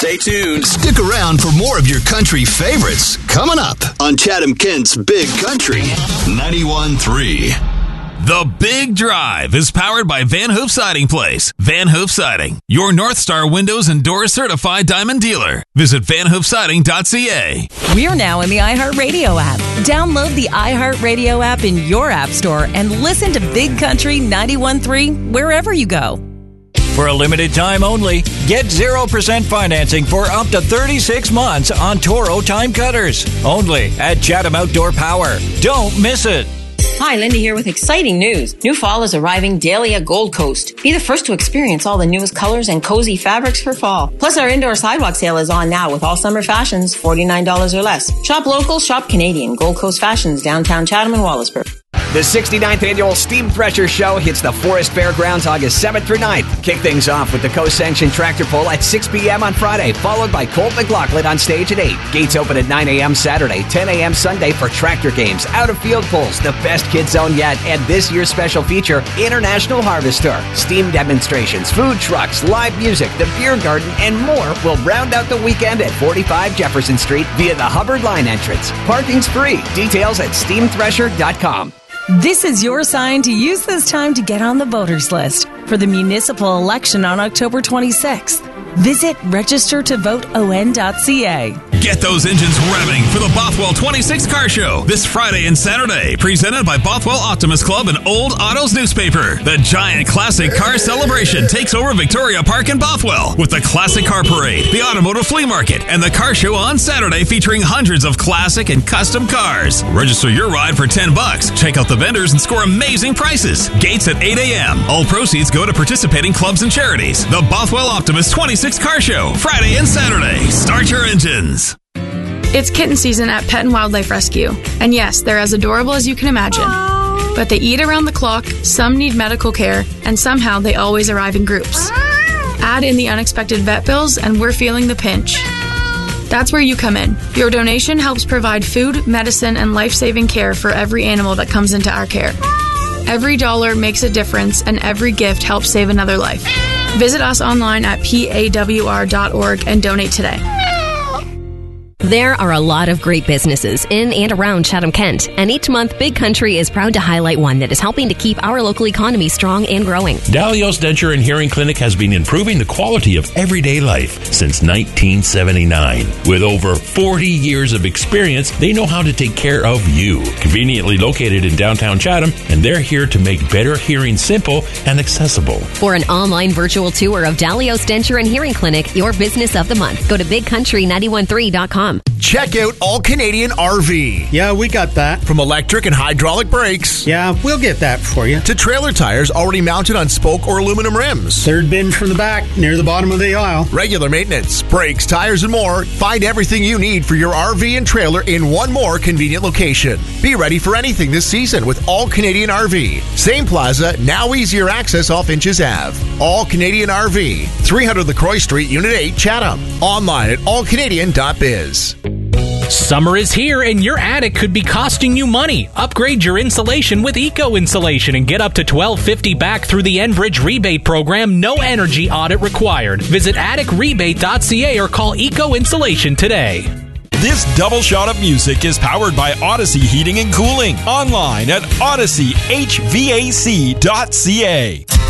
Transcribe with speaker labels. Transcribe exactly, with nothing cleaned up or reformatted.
Speaker 1: Stay tuned. Stick around for more of your country favorites coming up on Chatham-Kent's Big Country ninety-one point three.
Speaker 2: The Big Drive is powered by Van Hoof Siding Place. Van Hoof Siding, your North Star Windows and Doors certified diamond dealer. Visit van hoof siding dot c a.
Speaker 3: We're now in the iHeartRadio app. Download the iHeartRadio app in your app store and listen to Big Country ninety-one point three wherever you go.
Speaker 4: For a limited time only, get zero percent financing for up to thirty-six months on Toro Time Cutters. Only at Chatham Outdoor Power. Don't miss it.
Speaker 5: Hi, Linda here with exciting news. New fall is arriving daily at Gold Coast. Be the first to experience all the newest colors and cozy fabrics for fall. Plus, our indoor sidewalk sale is on now with all summer fashions, forty-nine dollars or less. Shop local, shop Canadian. Gold Coast Fashions, downtown Chatham and Wallaceburg.
Speaker 6: The sixty-ninth Annual Steam Thresher Show hits the Forest Fairgrounds August seventh through ninth. Kick things off with the co-sanctioned tractor pull at six p.m. on Friday, followed by Colt McLaughlin on stage at eight. Gates open at nine a.m. Saturday, ten a.m. Sunday for tractor games, out-of-field pulls, the best kid zone yet, and this year's special feature, International Harvester. Steam demonstrations, food trucks, live music, the beer garden, and more will round out the weekend at forty-five Jefferson Street via the Hubbard Line entrance. Parking's free. Details at steam thresher dot com.
Speaker 3: This is your sign to use this time to get on the voters list for the municipal election on October twenty-sixth. Visit register to vote o n dot c a.
Speaker 2: Get those engines revving for the Bothwell twenty-six Car Show this Friday and Saturday, presented by Bothwell Optimist Club and Old Autos Newspaper. The giant classic car celebration takes over Victoria Park in Bothwell with the Classic Car Parade, the Automotive Flea Market, and the Car Show on Saturday featuring hundreds of classic and custom cars. Register your ride for ten bucks. Check out the vendors and score amazing prices. Gates at eight a.m. All proceeds go to participating clubs and charities. The Bothwell Optimist twenty-six Car Show, Friday and Saturday. Start your engines.
Speaker 7: It's kitten season at Pet and Wildlife Rescue. And yes, they're as adorable as you can imagine. But they eat around the clock, some need medical care, and somehow they always arrive in groups. Add in the unexpected vet bills, and we're feeling the pinch. That's where you come in. Your donation helps provide food, medicine, and life-saving care for every animal that comes into our care. Every dollar makes a difference, and every gift helps save another life. Visit us online at p a w r dot org and donate today.
Speaker 8: There are a lot of great businesses in and around Chatham-Kent, and each month Big Country is proud to highlight one that is helping to keep our local economy strong and growing.
Speaker 9: Dalios Denture and Hearing Clinic has been improving the quality of everyday life since nineteen seventy-nine. With over forty years of experience, they know how to take care of you. Conveniently located in downtown Chatham, and they're here to make better hearing simple and accessible.
Speaker 8: For an online virtual tour of Dalios Denture and Hearing Clinic, your business of the month, go to big country nine one three dot com.
Speaker 10: Check out All Canadian R V.
Speaker 11: Yeah, we got that.
Speaker 10: From electric and hydraulic brakes.
Speaker 11: Yeah, we'll get that for you.
Speaker 10: To trailer tires already mounted on spoke or aluminum rims.
Speaker 11: Third bin from the back, near the bottom of the aisle.
Speaker 10: Regular maintenance, brakes, tires, and more. Find everything you need for your R V and trailer in one more convenient location. Be ready for anything this season with All Canadian R V. Same plaza, now easier access off Inches Avenue. All Canadian R V, three hundred LaCroix Street, Unit eight, Chatham. Online at all canadian dot biz.
Speaker 12: Summer is here and your attic could be costing you money. Upgrade your insulation with Eco Insulation and get up to twelve fifty back through the Enbridge rebate program. No energy audit required. Visit attic rebate dot c a or call Eco Insulation today.
Speaker 13: This double shot of music is powered by Odyssey Heating and Cooling. Online at odyssey h v a c dot c a.